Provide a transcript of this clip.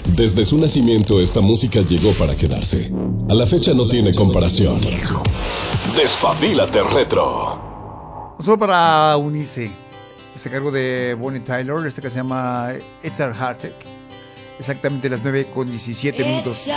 Desde su nacimiento, esta música llegó para quedarse. A la fecha no tiene comparación. Despabilate retro. Solo para unirse. Se cargo de Bonnie Tyler, esta que se llama It's Our Heartache. Exactamente las 9:17 minutos.